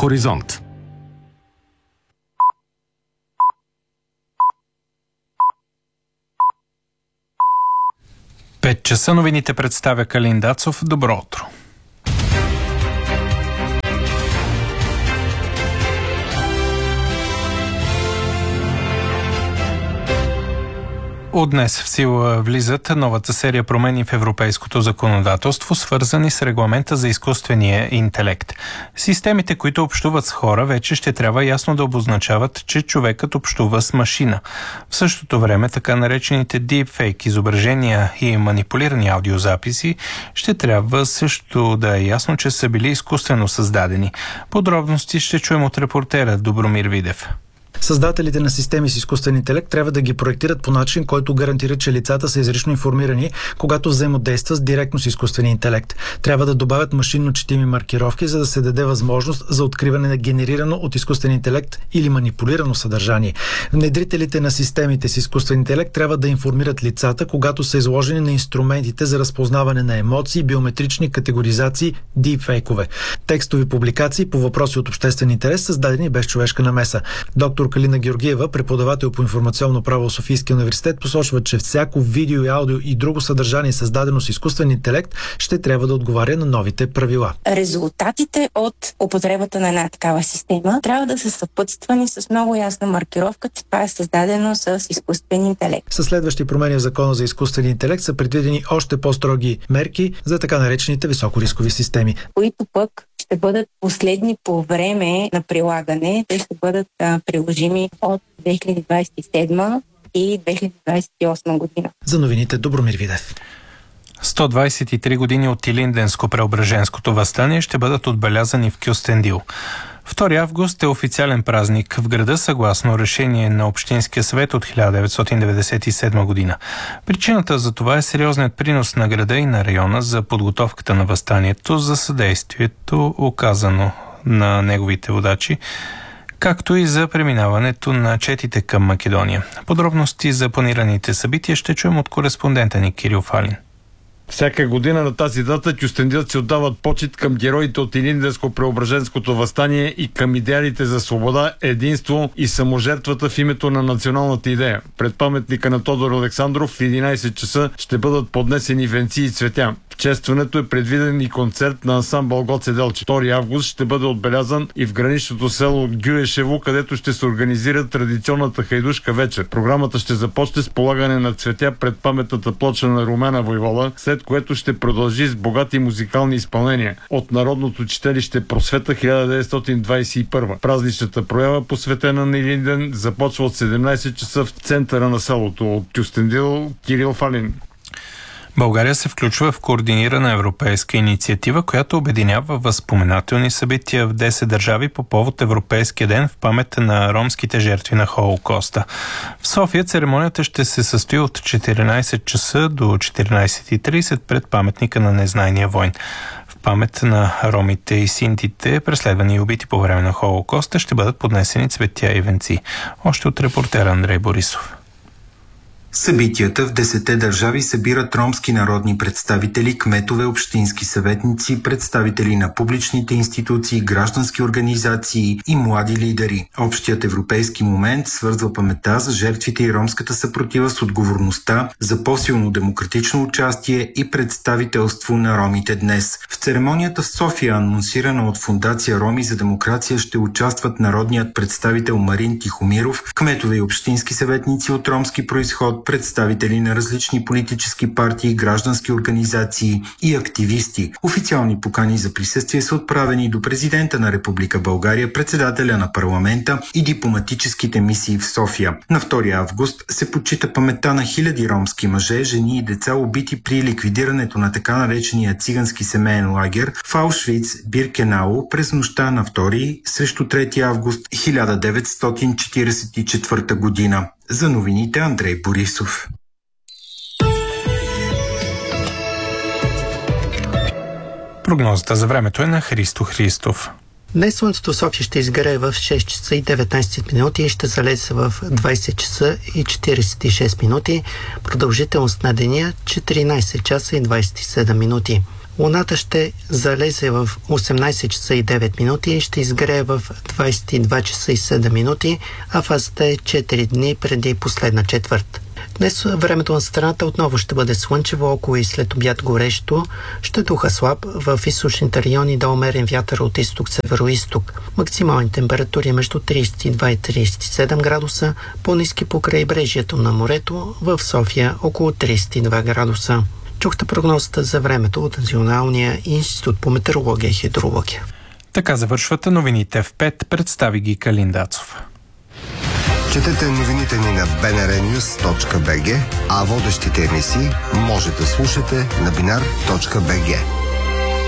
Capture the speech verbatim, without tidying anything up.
Хоризонт. Пет часа новините представя Калин Дацов. Добро утро. От днес в сила влизат новата серия промени в европейското законодателство, свързани с регламента за изкуствения интелект. Системите, които общуват с хора, вече ще трябва ясно да обозначават, че човекът общува с машина. В същото време, така наречените deepfake изображения и манипулирани аудиозаписи ще трябва също да е ясно, че са били изкуствено създадени. Подробности ще чуем от репортера Добромир Видев. Създателите на системи с изкуствен интелект трябва да ги проектират по начин, който гарантира, че лицата са изрично информирани, когато взаимодействат директно с изкуствения интелект. Трябва да добавят машинно четими маркировки, за да се даде възможност за откриване на генерирано от изкуствен интелект или манипулирано съдържание. Внедрителите на системите с изкуствен интелект трябва да информират лицата, когато са изложени на инструментите за разпознаване на емоции, биометрични категоризации, дипфейкове. Текстови публикации по въпроси от обществен интерес, създадени без човешка намеса. Доктор Калина Георгиева, преподавател по информационно право в Софийския университет, посочва, че всяко видео и аудио и друго съдържание, създадено с изкуствен интелект, ще трябва да отговаря на новите правила. Резултатите от употребата на една такава система трябва да са съпътствани с много ясна маркировка, че това е създадено с изкуствен интелект. Със следващи промени в Закона за изкуствен интелект са предвидени още по-строги мерки за така наречените високорискови системи, които пък ще бъдат последни по време на прилагане. Те ще бъдат а, приложими от две хиляди двадесет и седма и две хиляди двадесет и осма година. За новините Добромир Видев. сто двадесет и три години от Илинденско-Преображенското въстание ще бъдат отбелязани в Кюстендил. втори август е официален празник в града, съгласно решение на Общинския съвет от хиляда деветстотин деветдесет и седма година. Причината за това е сериозният принос на града и на района за подготовката на въстанието, за съдействието, оказано на неговите водачи, както и за преминаването на четите към Македония. Подробности за планираните събития ще чуем от кореспондента ни Кирил Фалин. Всяка година на тази дата кюстендилци отдават почит към героите от Илинденско-Преображенското въстание и към идеалите за свобода, единство и саможертвата в името на националната идея. Пред паметника на Тодор Александров в единадесет часа ще бъдат поднесени венци и цветя. В честването е предвиден и концерт на ансамбъл Гоце Делчев. втори август ще бъде отбелязан и в граничното село Гюешево, където ще се организира традиционната хайдушка вечер. Програмата ще започне с полагане на цветя пред паметната плоча на Румяна войвода, след което ще продължи с богати музикални изпълнения от Народното читалище Просвета хиляда деветстотин двадесет и първа. Празничната проява, посветена на Илинден, започва от седемнадесет часа в центъра на селото. От Кюстендил, Кирил Фалин. България се включва в координирана европейска инициатива, която обединява възпоменателни събития в десет държави по повод Европейския ден в памет на ромските жертви на Холокоста. В София церемонията ще се състои от четиринадесет часа до четиринадесет и тридесет пред паметника на незнайния войн. В памет на ромите и синтите, преследвани и убити по време на Холокоста, ще бъдат поднесени цветя и венци. Още от репортера Андрей Борисов. Събитията в десетте държави събират ромски народни представители, кметове, общински съветници, представители на публичните институции, граждански организации и млади лидери. Общият европейски момент свързва паметта за жертвите и ромската съпротива с отговорността за по-силно демократично участие и представителство на ромите днес. В церемонията в София, анонсирана от Фондация Роми за демокрация, ще участват народният представител Марин Тихомиров, кметове и общински съветници от ромски произход, представители на различни политически партии, граждански организации и активисти. Официални покани за присъствие са отправени до президента на Република България, председателя на парламента и дипломатическите мисии в София. На втори август се почита паметта на хиляди ромски мъже, жени и деца, убити при ликвидирането на така наречения цигански семеен лагер в Аушвиц-Биркенау през нощта на втори срещу трети август хиляда деветстотин четиридесет и четвърта година. За новините Андрей Борисов. Прогнозата за времето е на Христо Христов. Днес слънцето в София ще изгрее в шест часа и деветнадесет минути и ще залезе в двадесет часа и четиридесет и шест минути. Продължителност на деня четиринадесет часа и двадесет и седем минути. Луната ще залезе в осемнайсет часа и девет минути и ще изгрее в двайсет и два часа и седем минути, а фазата е четири дни преди последна четвърт. Днес времето на страната отново ще бъде слънчево, около и след обяд горещо. Ще духа слаб, в източните райони да умерен вятър от изток-северо-изток. Максимални температури между трийсет и два и трийсет и седем градуса, по-ниски по крайбрежието на морето, в София около трийсет и два градуса. Чухте прогнозата за времето от Националния институт по метеорология и хидрология. Така завършват новините в пет, представи ги Калин Дацов. Четете новините ни на би ен ар нюз точка би джи, а водещите емисии може да слушате на бинар точка би джи.